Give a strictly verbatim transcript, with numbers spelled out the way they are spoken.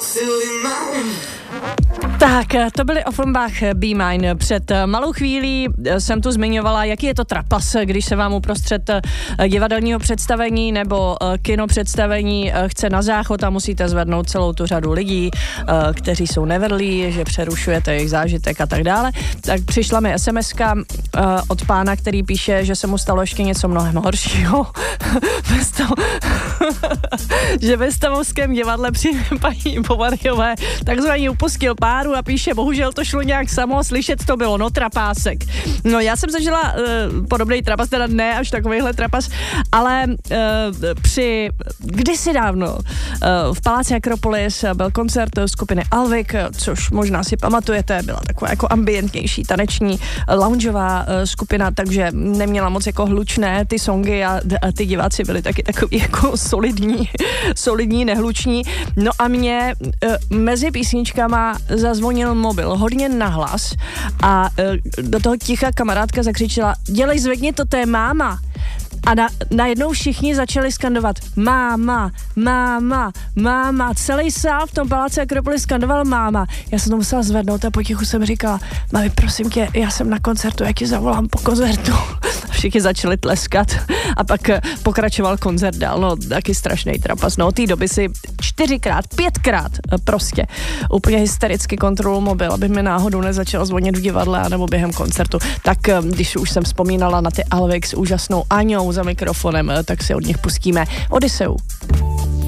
Tak, to byly Offenbach Be Mine. Před malou chvílí jsem tu zmiňovala, jaký je to trapas, když se vám uprostřed divadelního představení nebo kino představení chce na záchod a musíte zvednout celou tu řadu lidí, kteří jsou nevedlí, že přerušujete jejich zážitek a tak dále. Tak přišla mi es em eska od pána, který píše, že se mu stalo ještě něco mnohem horšího. Že ve Stavovském divadle při paní Povariové takzvaný upustil páru a píše, bohužel to šlo nějak samo, slyšet to bylo, no trapásek. No já jsem zažila uh, podobný trapas, teda ne až takovýhle trapas, ale uh, při kdysi dávno uh, v Paláci Akropolis byl koncert skupiny Alvik, což možná si pamatujete, byla taková jako ambientnější, taneční, loungeová uh, skupina, takže neměla moc jako hlučné ty songy a, a ty diváci byli taky takový jako solidní, solidní, nehluční. No a mě uh, mezi písničkama zazvonil mobil hodně nahlas a uh, do toho ticha kamarádka zakřičela, dělej, zvedni to, to je máma. A na, najednou všichni začali skandovat máma, máma, máma. Celý sál v tom Paláci Akropolis skandoval máma. Já jsem to musela zvednout a potichu jsem říkala, mami, prosím tě, já jsem na koncertu, já ti zavolám po koncertu. Všichni začali tleskat a pak pokračoval koncert dál. No, taky strašný trapas. No, od té doby si čtyřikrát, pětkrát prostě úplně hystericky kontrolu mobil, aby mi náhodou nezačalo zvonit v divadle nebo během koncertu. Tak když už jsem vzpomínala na ty Alvik s úžasnou Aňou za mikrofonem, tak si od nich pustíme Odiseu.